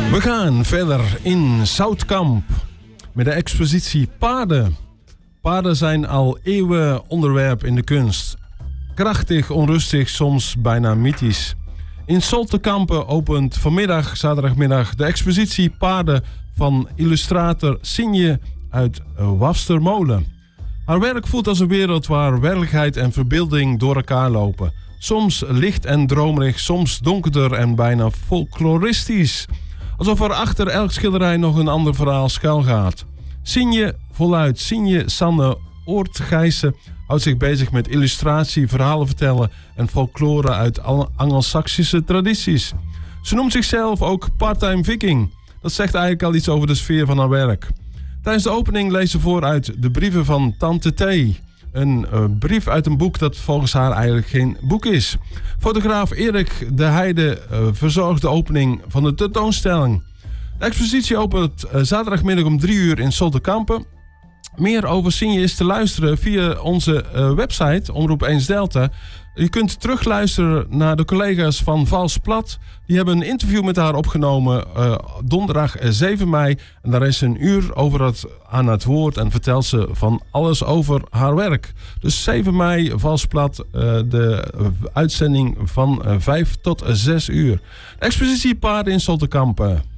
We gaan verder in Zoutkamp met de expositie Paarden. Paarden zijn al eeuwen onderwerp in de kunst. Krachtig, onrustig, soms bijna mythisch. In Soltekampen opent vanmiddag, zaterdagmiddag, de expositie Paarden van illustrator Sinje uit Wafstermolen. Haar werk voelt als een wereld waar werkelijkheid en verbeelding door elkaar lopen. Soms licht en dromerig, soms donkerder en bijna folkloristisch. Alsof er achter elk schilderij nog een ander verhaal schuilgaat. Sinje voluit, Sinje Sanne Oortgijssen houdt zich bezig met illustratie, verhalen vertellen en folklore uit Angelsaksische tradities. Ze noemt zichzelf ook part-time viking. Dat zegt eigenlijk al iets over de sfeer van haar werk. Tijdens de opening leest ze voor uit de brieven van Tante T. Een brief uit een boek dat volgens haar eigenlijk geen boek is. Fotograaf Erik de Heide verzorgt de opening van de tentoonstelling. De expositie opent zaterdagmiddag om 3 uur in Soltekampen. Meer over Sinje is te luisteren via onze website, Omroep 1 Delta. Je kunt terugluisteren naar de collega's van Vals Plat. Die hebben een interview met haar opgenomen donderdag 7 mei. En daar is ze een uur aan het woord en vertelt ze van alles over haar werk. Dus 7 mei, Vals Plat, de uitzending van 5 tot 6 uur. De expositie Paarden in Soltekampen.